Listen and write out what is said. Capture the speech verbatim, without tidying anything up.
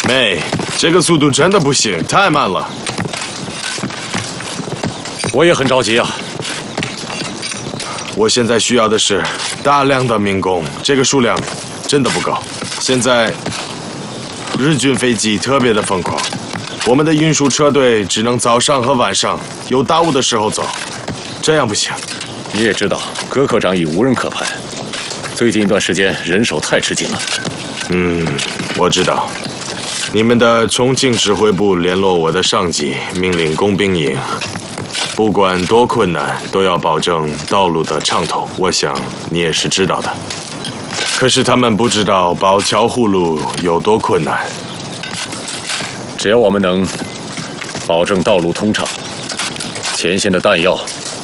妹，这个速度真的不行，太慢了。 我也很着急啊。 我现在需要的是大量的民工，这个数量真的不够。现在日军飞机特别的疯狂，我们的运输车队只能早上和晚上有大雾的时候走，这样不行。 你也知道，葛科长已无人可派，最近一段时间人手太吃紧了。 嗯，我知道。你们的重庆指挥部联络我的上级，命令工兵营，不管多困难，都要保证道路的畅通。我想你也是知道的。可是他们不知道保桥护路有多困难。 只要我们能保证道路通畅，前线的弹药